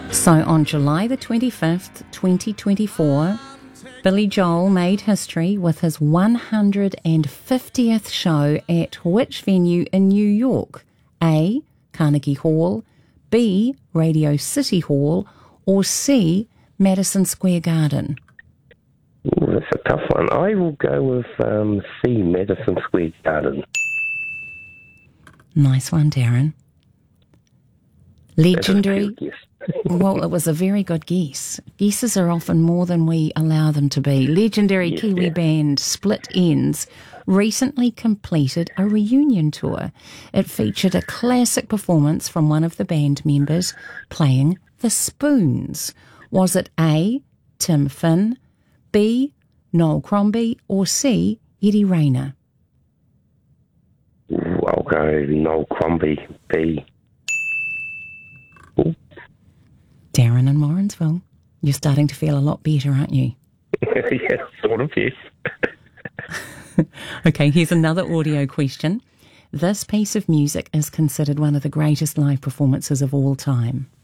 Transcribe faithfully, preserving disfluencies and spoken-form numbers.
So on July the twenty-fifth, twenty twenty-four, Billy Joel made history with his one hundred fiftieth show at which venue in New York? A. Carnegie Hall, B. Radio City Hall, or C. Madison Square Garden? Ooh, that's a tough one. I will go with um, C. Madison Square Garden. Nice one, Darren. Legendary. Well, it was a very good guess. Guesses are often more than we allow them to be. Legendary Yes, Kiwi yeah. band Split Enz recently completed a reunion tour. It featured a classic performance from one of the band members playing the spoons. Was it A. Tim Finn, B. Noel Crombie, or C. Eddie Rayner? Ooh, I'll go Noel Crombie, B. Ooh. Darren in Morrinsville. You're starting to feel a lot better, aren't you? Yeah, sort of, yes. Okay, here's another audio question. This piece of music is considered one of the greatest live performances of all time.